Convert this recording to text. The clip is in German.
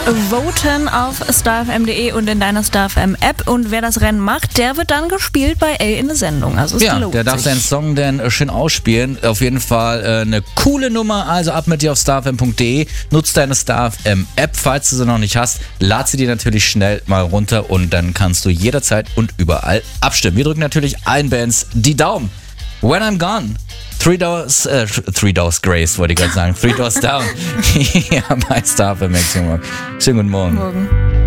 voten auf starfm.de und in deiner StarFM-App. Und wer das Rennen macht, der wird dann gespielt bei Elle in der Sendung. Also es lohnt der darf sich. seinen Song dann schön ausspielen. Auf jeden Fall eine coole Nummer. Also ab mit dir auf starfm.de. Nutzt deine StarFM-App, falls du sie noch nicht hast. Lad sie dir natürlich schnell mal runter und dann kannst du jederzeit und überall abstimmen. Wir drücken natürlich allen Bands die Daumen. When I'm Gone. Three Doors Grace, wollte ich gerade sagen. 3 Doors Down. Ja, bei StarFM. Schönen guten Morgen. Morgen.